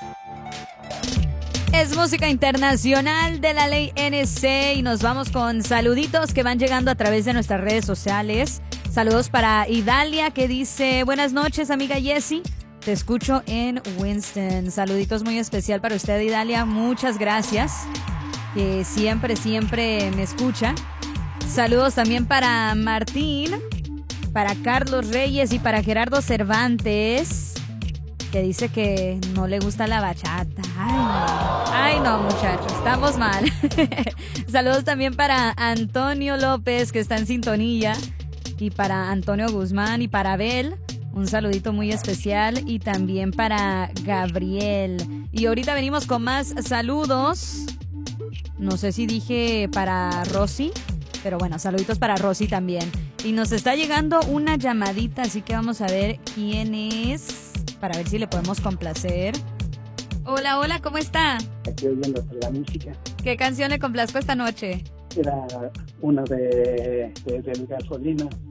Es música internacional de la ley NC y nos vamos con saluditos que van llegando a través de nuestras redes sociales. Saludos para Idalia que dice, buenas noches amiga Jessie, te escucho en Winston. Saluditos muy especial para usted Idalia, muchas gracias, que siempre me escucha. Saludos también para Martín, para Carlos Reyes y para Gerardo Cervantes, que dice que no le gusta la bachata. Ay, no, muchachos, estamos mal. Saludos también para Antonio López, que está en sintonía, y para Antonio Guzmán y para Abel, un saludito muy especial, y también para Gabriel. Y ahorita venimos con más saludos. No sé si dije para Rosy, pero bueno, saluditos para Rosy también. Y nos está llegando una llamadita, así que vamos a ver quién es, para ver si le podemos complacer. Hola, ¿cómo está? Aquí oyendo la música. ¿Qué canción le complazco esta noche? Era una de Gasolina.